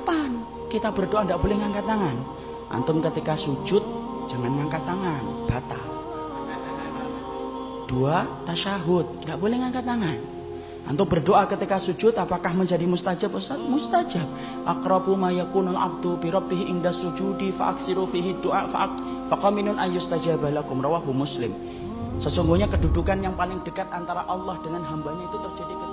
Kapan kita berdoa tidak boleh ngangkat tangan? Antum ketika sujud jangan ngangkat tangan, batal. 2, tasyahud, tidak boleh ngangkat tangan. Antum berdoa ketika sujud apakah menjadi mustajab? Ustaz, mustajab. Aqrabu ma yakunul abdu bi rabbih inda sujudi fa aksiru fihi du'a fa qaminun ayyustajaba lakum, rawahu Muslim. Sesungguhnya kedudukan yang paling dekat antara Allah dengan hambanya itu terjadi